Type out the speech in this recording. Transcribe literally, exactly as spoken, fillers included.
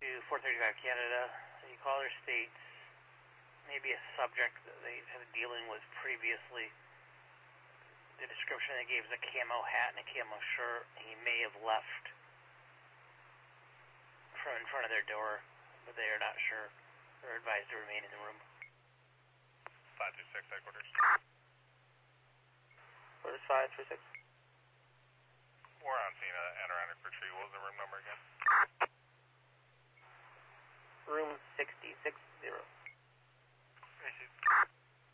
To four thirty-five Canada, the caller states maybe a subject that they had been dealing with previously. The description they gave is a camo hat and a camo shirt. He may have left from in front of their door, but they are not sure. They're advised to remain in the room. five two six, headquarters. Quarters five three six.